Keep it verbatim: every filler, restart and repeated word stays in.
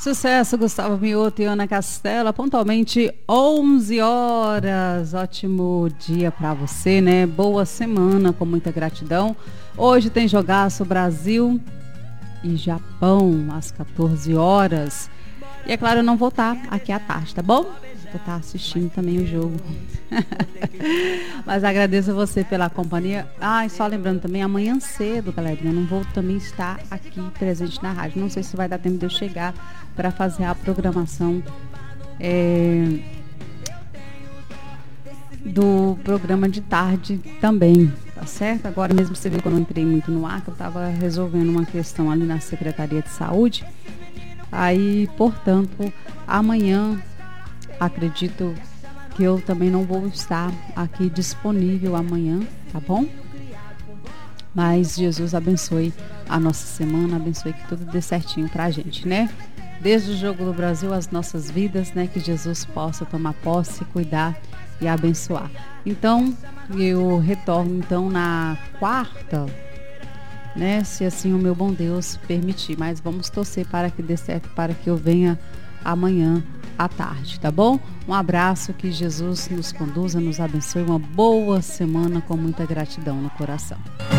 Sucesso, Gustavo Mioto e Ana Castela, pontualmente onze horas. Ótimo dia para você, né? Boa semana, com muita gratidão. Hoje tem jogaço Brasil e Japão às quatorze horas. E é claro, eu não vou estar aqui à tarde, tá bom? Vou estar assistindo também o jogo. Mas agradeço a você pela companhia. Ah, e só lembrando também, amanhã cedo, galerinha, eu não vou também estar aqui presente na rádio. Não sei se vai dar tempo de eu chegar para fazer a programação é, do programa de tarde também, tá certo? Agora mesmo você viu que eu não entrei muito no ar, que eu estava resolvendo uma questão ali na Secretaria de Saúde. Aí, portanto, amanhã acredito que eu também não vou estar aqui disponível amanhã, tá bom? Mas Jesus abençoe a nossa semana, abençoe que tudo dê certinho pra gente, né? Desde o jogo do Brasil, as nossas vidas, né? Que Jesus possa tomar posse, cuidar e abençoar. Então, eu retorno então na quarta, né? Se assim o meu bom Deus permitir. Mas vamos torcer para que dê certo, para que eu venha amanhã à tarde, tá bom? Um abraço, que Jesus nos conduza, nos abençoe, uma boa semana com muita gratidão no coração.